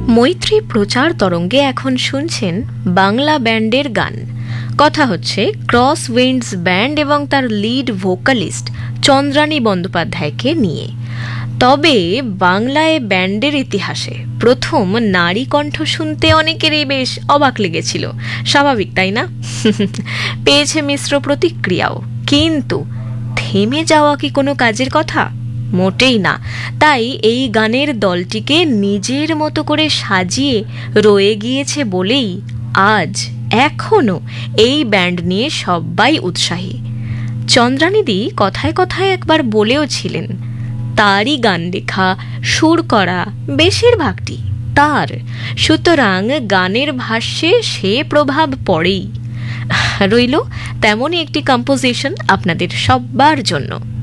মৈত্রী প্রচার তরঙ্গে এখন শুনছেন বাংলা ব্যান্ডের গান। কথা হচ্ছে ক্রস উইন্ডস ব্যান্ড এবং তার লিড ভোকালিস্ট চন্দ্রানী বন্দ্যোপাধ্যায়কে নিয়ে। তবে বাংলায় ব্যান্ডের ইতিহাসে প্রথম নারী কণ্ঠ শুনতে অনেকেরই বেশ অবাক লেগেছিল। স্বাভাবিক, তাই না? পেয়েছে মিশ্র প্রতিক্রিয়াও। কিন্তু থেমে যাওয়া কি কোনো কাজের কথা? মোটেই না। তাই এই গানের দলটিকে নিজের মতো করে সাজিয়ে রয়ে গিয়েছে বলেই আজ এখনো এই ব্যান্ড নিয়ে সবাই উৎসাহী। চন্দ্রানীদি কথায় কথায় একবার বলেও ছিলেন, তারই গান লেখা, সুর করা বেশিরভাগটি তার, সুতরাং গানের ভাষ্যে সে প্রভাব পড়েই। রইল তেমনই একটি কম্পোজিশন আপনাদের সবার জন্য।